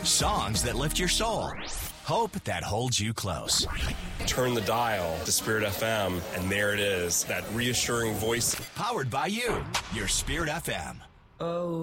Songs that lift your soul. Hope that holds you close. Turn the dial to Spirit FM, and there it is, that reassuring voice. Powered by you, your Spirit FM. Oh.